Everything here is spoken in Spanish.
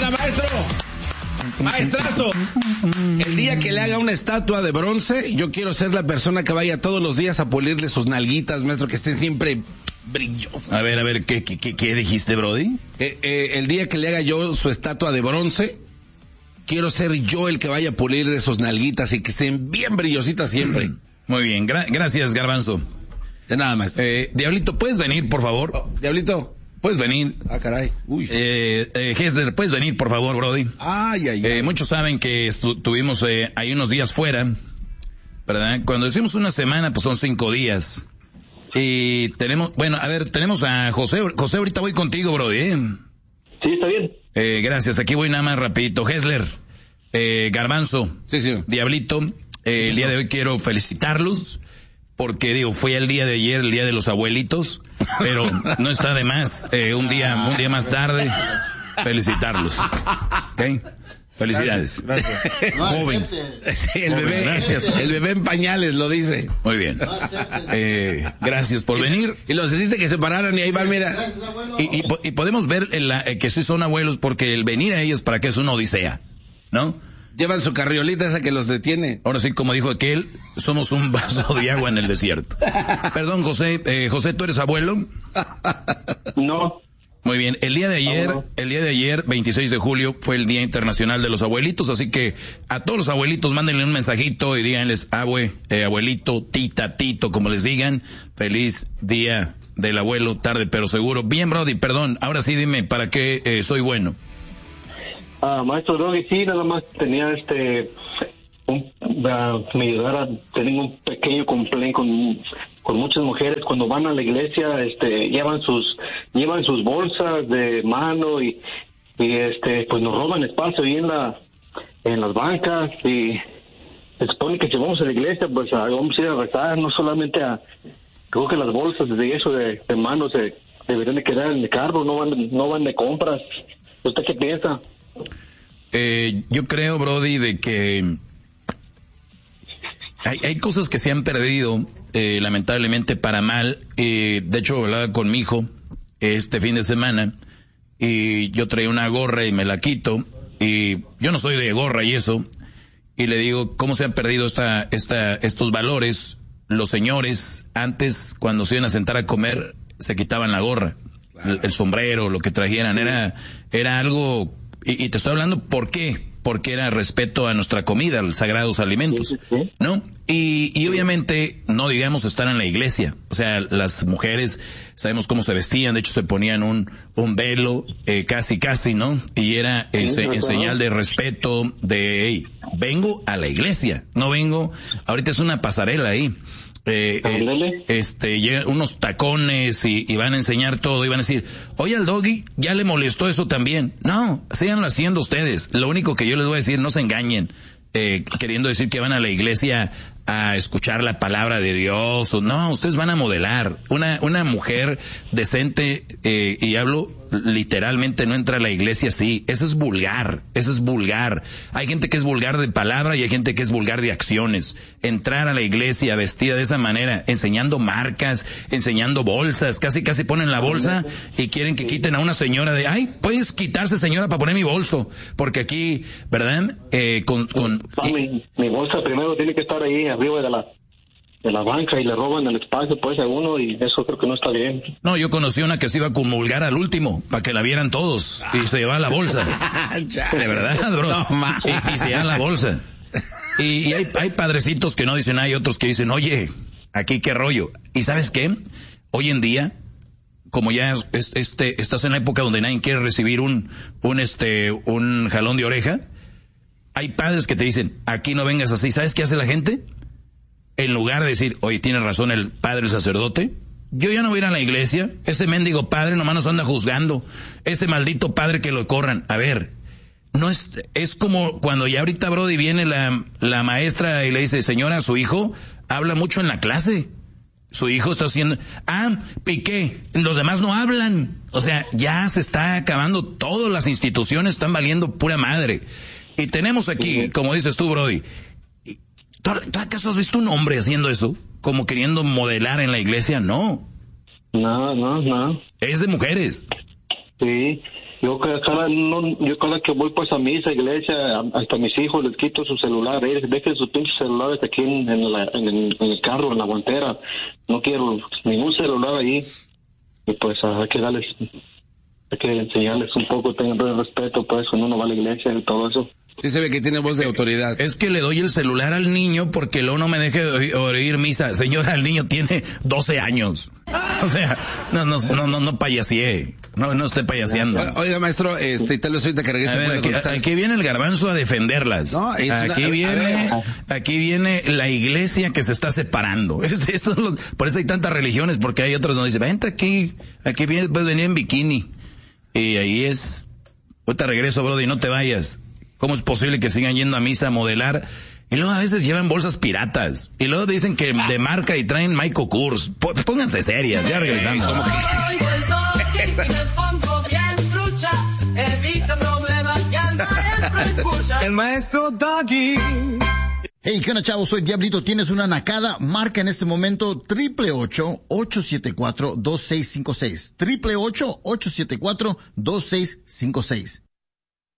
maestro. Maestrazo, el día que le haga una estatua de bronce, yo quiero ser la persona que vaya todos los días a pulirle sus nalguitas, maestro, que estén siempre brillosas. A ver, ¿qué dijiste, Brody? El día que le haga yo su estatua de bronce, quiero ser yo el que vaya a pulirle sus nalguitas y que estén bien brillositas siempre. Muy bien, gracias, Garbanzo. De nada, maestro. Diablito, ¿puedes venir, por favor? Oh, Diablito. ¿Puedes venir? Ah, caray. Uy. Hessler, ¿puedes venir, por favor, Brody? Ay. Muchos saben que tuvimos ahí unos días fuera, ¿verdad? Cuando decimos una semana, pues son 5 días. Y tenemos a José. José, ahorita voy contigo, Brody, ¿eh? Sí, está bien. Gracias, aquí voy nada más rapidito. Hessler, Garbanzo, sí. Diablito, el día de hoy quiero felicitarlos. Porque fue el día de ayer, el día de los abuelitos, pero no está de más, un día más tarde, felicitarlos. ¿Ok? Felicidades. Gracias. Joven. Sí, el bebé en pañales lo dice. Muy bien. Gracias por venir. Y los hiciste que se pararan y ahí van, mira. Y podemos ver que sí son abuelos porque el venir a ellos para que es una odisea, ¿no? Llevan su carriolita esa que los detiene. Ahora sí, como dijo aquel, somos un vaso de agua en el desierto. Perdón, José. José, ¿tú eres abuelo? No. Muy bien. El día de ayer, 26 de julio, fue el Día Internacional de los Abuelitos, así que a todos los abuelitos mándenle un mensajito y díganles, abuelito, tita, tito, como les digan, feliz Día del Abuelo, tarde pero seguro. Bien, Brody, perdón. Ahora sí, dime, ¿para qué soy bueno? Maestro Doggy, sí, nada más tenía me ayudara, tengo un pequeño complaint con muchas mujeres cuando van a la iglesia, llevan sus bolsas de mano y pues nos roban espacio ahí en las bancas y se supone que si vamos a la iglesia pues vamos a ir a rezar, no solamente creo que las bolsas de eso de mano se deberían de quedar en el carro, no van de compras. ¿Usted qué piensa? Yo creo, Brody, de que hay cosas que se han perdido, lamentablemente para mal. De hecho, hablaba con mi hijo este fin de semana y yo traía una gorra y me la quito y yo no soy de gorra y eso, y le digo, ¿cómo se han perdido estos valores? Los señores antes, cuando se iban a sentar a comer, se quitaban la gorra, el sombrero, lo que trajeran, era algo. Y te estoy hablando, ¿por qué? Porque era respeto a nuestra comida, a los sagrados alimentos, ¿no? Y obviamente, no digamos estar en la iglesia. O sea, las mujeres, sabemos cómo se vestían, de hecho se ponían un velo, casi, ¿no? Y era en señal de respeto, hey, vengo a la iglesia, no vengo, ahorita es una pasarela ahí. Llegan unos tacones y van a enseñar todo y van a decir, oye, al Doggy ya le molestó eso también. No, síganlo haciendo ustedes. Lo único que yo les voy a decir, no se engañen, queriendo decir que van a la iglesia a escuchar la palabra de Dios o no, ustedes van a modelar. Una mujer decente, y hablo literalmente, no entra a la iglesia así. Eso es vulgar. Hay gente que es vulgar de palabra y hay gente que es vulgar de acciones. Entrar a la iglesia vestida de esa manera, enseñando marcas, enseñando bolsas, casi ponen la bolsa y quieren que quiten a una señora de, ay, puedes quitarse, señora, para poner mi bolso, porque aquí, ¿verdad? Mi bolsa primero tiene que estar ahí arriba de la banca y le roban el espacio pues a uno y eso creo que no está bien. No, yo conocí una que se iba a comulgar al último para que la vieran todos y se llevaba la bolsa. De verdad, bro. No, y se llevan la bolsa. Y hay padrecitos que no dicen, hay otros que dicen, oye, aquí qué rollo. ¿Y sabes qué? Hoy en día, como ya estás en la época donde nadie quiere recibir un jalón de oreja, hay padres que te dicen, aquí no vengas así. ¿Sabes qué hace la gente? En lugar de decir, oye, tiene razón el padre, el sacerdote, yo ya no voy a ir a la iglesia, ese mendigo padre nomás nos anda juzgando, ese maldito padre que lo corran. A ver, no es como cuando ya ahorita, Brody, viene la maestra y le dice, señora, su hijo habla mucho en la clase. Su hijo está haciendo, ¿y qué? Los demás no hablan. O sea, ya se está acabando, todas las instituciones están valiendo pura madre. Y tenemos aquí, como dices tú, Brody, ¿tú acaso has visto un hombre haciendo eso? Como queriendo modelar en la iglesia, no. No. Es de mujeres. Sí. Yo cada que voy pues a misa, iglesia, hasta mis hijos les quito su celular, dejen sus pinches celulares aquí en el carro, en la guantera. No quiero ningún celular ahí. Y pues hay que enseñarles un poco, tengan respeto pues cuando uno va a la iglesia y todo eso. Sí se ve que tiene voz de autoridad. Es que le doy el celular al niño porque luego no me deje oír misa. Señora, el niño tiene 12 años. O sea, no payasee. No esté payaseando. Oiga, maestro, tal vez ahorita que regrese. Aquí viene el garbanzo a defenderlas. No, aquí viene la iglesia que se está separando. Por eso hay tantas religiones, porque hay otras donde dice, vente aquí puedes venir en bikini. Y ahí es, ahorita regreso, brother, y no te vayas. ¿Cómo es posible que sigan yendo a misa a modelar? Y luego a veces llevan bolsas piratas. Y luego dicen que de marca y traen Michael Kors. Pónganse serias, ya regresamos. El maestro Doggy. Hey, ¿qué onda, chavos? Soy Diablito. ¿Tienes una nacada? Marca en este momento 888-874-2656. 888-874-2656.